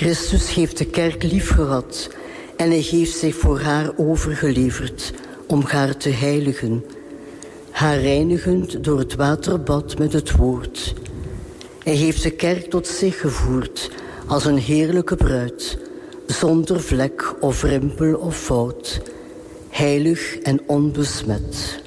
Christus heeft de kerk liefgehad en hij heeft zich voor haar overgeleverd om haar te heiligen, haar reinigend door het waterbad met het woord. Hij heeft de kerk tot zich gevoerd als een heerlijke bruid, zonder vlek of rimpel of fout, heilig en onbesmet.